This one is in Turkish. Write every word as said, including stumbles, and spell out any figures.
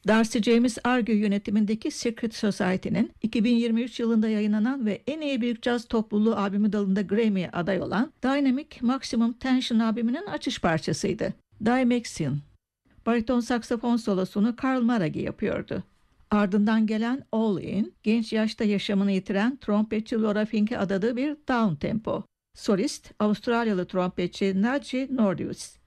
Darcy James Argue yönetimindeki Secret Society'nin iki bin yirmi üç yılında yayınlanan ve en iyi büyük caz topluluğu albümü dalında Grammy'ye aday olan Dynamic Maximum Tension albümünün açış parçasıydı. Dymaxion. Bariton saksafon solosunu Carl Maraghi yapıyordu. Ardından gelen All In, genç yaşta yaşamını yitiren trompetçi Laura Fink'e adadığı bir down tempo. Solist, Avustralyalı trompetçi Naji Nordeus.